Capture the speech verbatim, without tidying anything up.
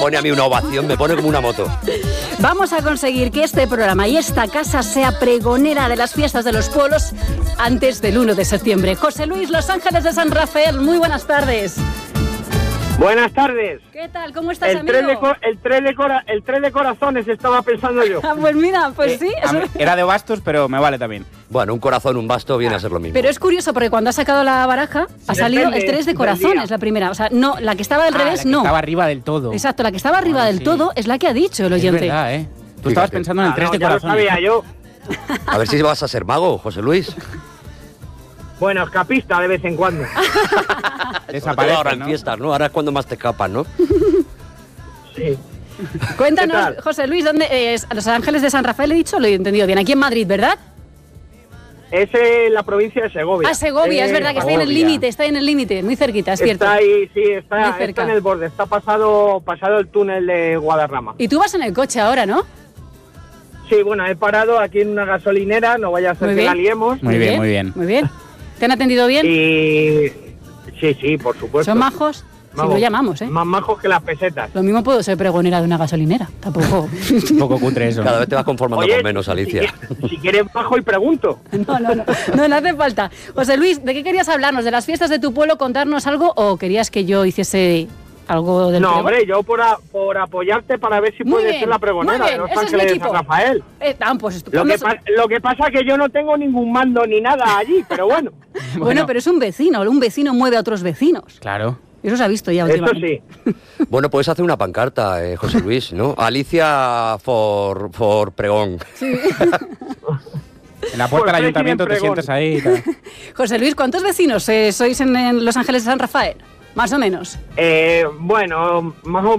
pone a mí una ovación, me pone como una moto. Vamos a conseguir que este programa y esta casa sea pregonera de las fiestas de los pueblos antes del uno de septiembre. José Luis, Los Ángeles de San Rafael, muy buenas tardes. Buenas tardes. ¿Qué tal? ¿Cómo estás, el amigo? Tren de co- el, tren de cora- el tren de corazones estaba pensando yo. Ah, pues mira, pues Eh, sí. a eso- mí- Era de bastos, pero me vale también. Bueno, un corazón, un basto viene a ser lo mismo. Pero es curioso porque cuando ha sacado la baraja ha salido Depende el tres de del corazones, día. la primera. O sea, no, la que estaba al Ah, revés, la que no. Estaba arriba del todo. Exacto, la que estaba arriba Ah, del sí. todo es la que ha dicho el Es oyente. verdad, ¿eh? Tú estabas Fíjate. pensando en el Ah, tres no, de ya lo corazones. sabía yo. A ver si vas a ser mago, José Luis. Bueno, escapista de vez en cuando. Sobre todo Desaparece, ahora en ¿no? fiestas, ¿no? Ahora es cuando más te escapas, ¿no? Sí. Cuéntanos, ¿Qué tal? José Luis, ¿dónde es? ¿A Los Ángeles de San Rafael he dicho? Lo he entendido bien. Aquí en Madrid, ¿verdad? Es en la provincia de Segovia. Ah, Segovia, Eh, es verdad que está ahí en el Segovia. límite, está ahí en el límite, muy cerquita, es cierto. Está ahí, sí, Muy está, cerca. está en el borde, está pasado, pasado el túnel de Guadarrama. Y tú vas en el coche ahora, ¿no? Sí, bueno, he parado aquí en una gasolinera, no vaya a ser Muy que bien. la liemos. Muy bien, muy bien. Muy bien. ¿Te han atendido bien? Y sí, sí, por supuesto. ¿Son majos? Si Vamos, lo llamamos, ¿eh? Más majos que las pesetas. Lo mismo puedo ser pregonera de una gasolinera, tampoco. Un poco cutre eso. Cada vez te vas conformando Oye, con menos, si Alicia. quieres- Si quieres bajo y pregunto. No, no, no, no, no hace falta. José Luis, ¿de qué querías hablarnos? ¿De las fiestas de tu pueblo, contarnos algo o querías que yo hiciese algo del No, pregón? hombre, yo por, a- por apoyarte para ver si Muy puedes bien, ser la muy pregonera bien, de Los ese es mi Ángeles de equipo. San Rafael. Eh, ah, pues esto- Lo que, vamos- pa- lo que pasa es que yo no tengo ningún mando ni nada allí, pero bueno, bueno, pero es un vecino, un vecino mueve a otros vecinos. Claro. Eso se ha visto ya eso últimamente. sí. Bueno, puedes hacer una pancarta, eh, José Luis, ¿no? Alicia for, for pregón. En la puerta Por del precio ayuntamiento en te pregón. sientas ahí y tal. José Luis, ¿cuántos vecinos eh, sois en, en Los Ángeles de San Rafael? Más o menos. Eh, bueno, más o